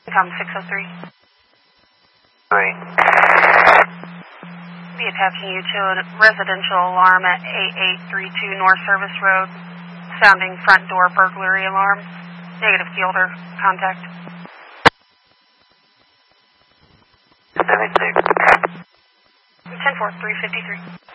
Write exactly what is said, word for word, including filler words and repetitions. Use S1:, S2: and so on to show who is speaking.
S1: Com six oh three.
S2: Three.
S1: Be attaching you to a residential alarm at eight eight three two North Service Road, sounding front door burglary alarm. Negative Fielder, contact.
S2: seventy-six.
S1: ten four, three fifty-three.